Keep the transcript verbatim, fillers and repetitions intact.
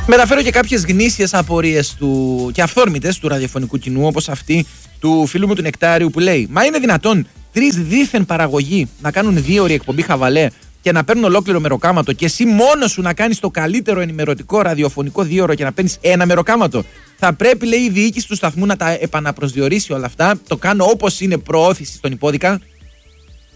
Μεταφέρω και κάποιες γνήσιες απορίες του και αυθόρμητες του ραδιοφωνικού κοινού, όπως αυτή του φίλου μου του Νεκτάριου που λέει: Μα είναι δυνατόν τρεις δίθεν παραγωγοί να κάνουν δύο ώρη εκπομπή χαβαλέ και να παίρνουν ολόκληρο μεροκάματο και εσύ μόνος σου να κάνεις το καλύτερο ενημερωτικό ραδιοφωνικό δύο ώρο και να παίρνεις ένα μεροκάματο? Θα πρέπει, λέει, η διοίκηση του σταθμού να τα επαναπροσδιορίσει όλα αυτά. Το κάνω όπως είναι προώθηση στον υπόδικα.